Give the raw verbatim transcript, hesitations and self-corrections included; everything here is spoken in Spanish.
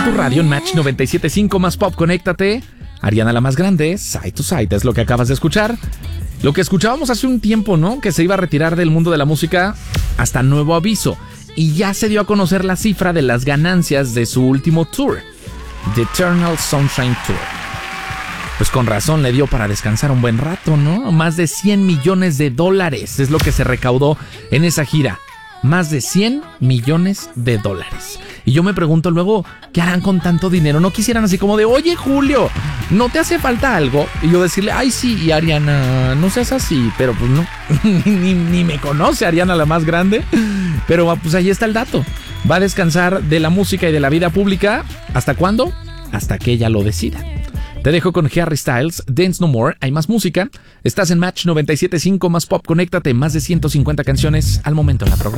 en tu radio en Match noventa y siete punto cinco más Pop, conéctate. Ariana la más grande, Side to Side, es lo que acabas de escuchar. Lo que escuchábamos hace un tiempo, ¿no? Que se iba a retirar del mundo de la música hasta nuevo aviso. Y ya se dio a conocer la cifra de las ganancias de su último tour, The Eternal Sunshine Tour. Pues con razón le dio para descansar un buen rato, ¿no? Más de cien millones de dólares es lo que se recaudó en esa gira. Más de cien millones de dólares. Y yo me pregunto luego, ¿qué harán con tanto dinero? ¿No quisieran así como de, oye, Julio, ¿no te hace falta algo? Y yo decirle, ay, sí, y Ariana, no seas así. Pero pues no, ni, ni me conoce Ariana la más grande. Pero pues ahí está el dato. Va a descansar de la música y de la vida pública. ¿Hasta cuándo? Hasta que ella lo decida. Te dejo con Harry Styles, Dance No More. Hay más música. Estás en Match noventa y siete punto cinco más Pop. Conéctate, más de ciento cincuenta canciones al momento en la programación.